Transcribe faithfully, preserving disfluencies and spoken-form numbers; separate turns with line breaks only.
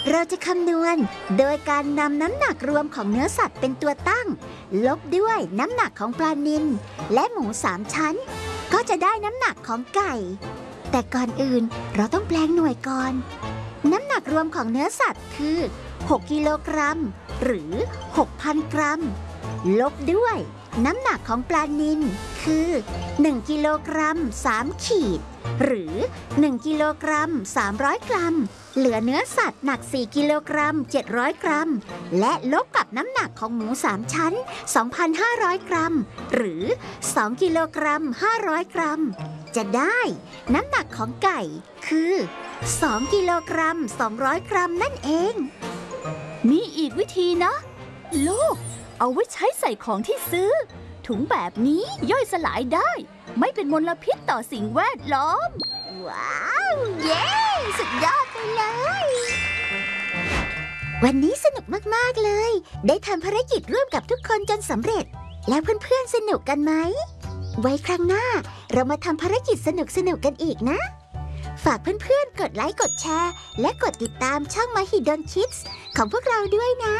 เราจะคำนวณโดยการนำน้ำหนักรวมของเนื้อสัตว์เป็นตัวตั้งลบด้วยน้ำหนักของปลานิลและหมูสามชั้นก็จะได้น้ำหนักของไก่แต่ก่อนอื่นเราต้องแปลงหน่วยก่อนน้ำหนักรวมของเนื้อสัตว์คือหกกิโลกรัมหรือ หกพัน กรัมลบด้วยน้ำหนักของปลานิลคือหนึ่งกิโลกรัมสามขีดหรือหนึ่งกิโลกรัมสามร้อยกรัมเหลือเนื้อสัตว์หนักสี่กิโลกรัมเจ็ดร้อยกรัมและลบกับน้ำหนักของหมูสามชั้น สองพันห้าร้อย กรัมหรือสองกิโลกรัมห้าร้อยกรัมจะได้น้ำหนักของไก่คือสองกิโลกรัมสองร้อยกรัมนั่นเอง
มีอีกวิธีนะลูกเอาไว้ใช้ใส่ของที่ซื้อถุงแบบนี้ย่อยสลายได้ไม่เป็นมลพิษต่อสิ่งแวดล้อม
ว้าวเย้สุดยอดไปเลยวันนี้สนุกมากๆเลยได้ทำภารกิจร่วมกับทุกคนจนสำเร็จแล้วเพื่อนๆสนุกกันไหมไว้ครั้งหน้าเรามาทำภารกิจสนุกๆกันอีกนะฝากเพื่อนๆกดไลค์กดแชร์และกดติดตามช่อง Mahidol Kids ของพวกเราด้วยนะ